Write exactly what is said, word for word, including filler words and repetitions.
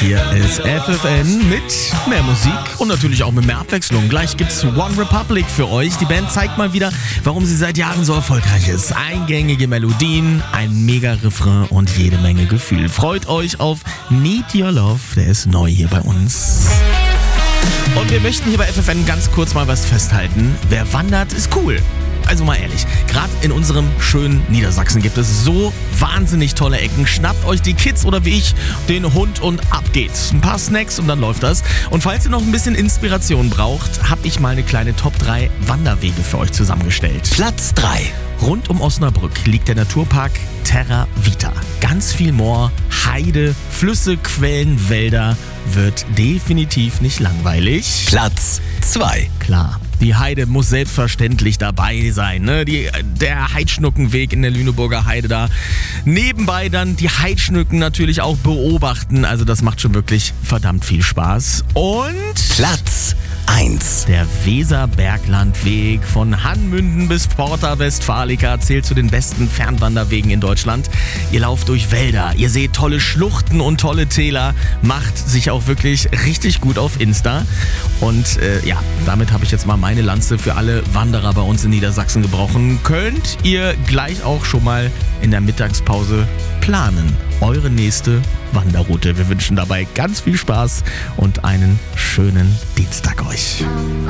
Hier ist F F N mit mehr Musik und natürlich auch mit mehr Abwechslung. Gleich gibt's One Republic für euch. Die Band zeigt mal wieder, warum sie seit Jahren so erfolgreich ist. Eingängige Melodien, ein mega Refrain und jede Menge Gefühl. Freut euch auf Need Your Love, der ist neu hier bei uns. Und wir möchten hier bei F F N ganz kurz mal was festhalten. Wer wandert, ist cool. Also mal ehrlich, gerade in unserem schönen Niedersachsen gibt es so wahnsinnig tolle Ecken. Schnappt euch die Kids oder wie ich den Hund und ab geht's. Ein paar Snacks und dann läuft das. Und falls ihr noch ein bisschen Inspiration braucht, habe ich mal eine kleine Top drei Wanderwege für euch zusammengestellt. Platz drei. Rund um Osnabrück liegt der Naturpark Terra Vita. Ganz viel Moor, Heide, Flüsse, Quellen, Wälder. Wird definitiv nicht langweilig. Platz zwei. Klar. Die Heide muss selbstverständlich dabei sein. Ne? Die, der Heidschnuckenweg in der Lüneburger Heide da. Nebenbei dann die Heidschnücken natürlich auch beobachten. Also das macht schon wirklich verdammt viel Spaß. Und Platz eins. Der Weserberglandweg von Hanmünden bis Porta Westfalica zählt zu den besten Fernwanderwegen in Deutschland. Ihr lauft durch Wälder, ihr seht tolle Schluchten und tolle Täler, macht sich auch wirklich richtig gut auf Insta. Und äh, ja, damit habe ich jetzt mal meine Lanze für alle Wanderer bei uns in Niedersachsen gebrochen. Könnt ihr gleich auch schon mal in der Mittagspause planen. Eure nächste Wanderroute. Wir wünschen dabei ganz viel Spaß und einen schönen Dienstag euch.